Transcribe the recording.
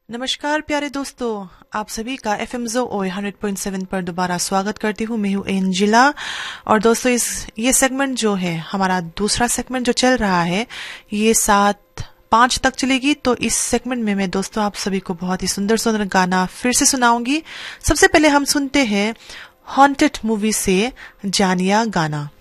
नमस्कार प्यारे दोस्तों, आप सभी का एफएम जोओ 100.7 पर दोबारा स्वागत करती हूँ। मैं हूँ एंजिला। और दोस्तों ये सेगमेंट जो है, हमारा दूसरा सेगमेंट जो चल रहा है, ये 7:05 तक चलेगी। तो इस सेगमेंट में मैं दोस्तों आप सभी को बहुत ही सुंदर सुंदर गाना फिर से सुनाऊंगी। सबसे पहले हम सुनते हैं हॉन्टेड मूवी से जानिया गाना।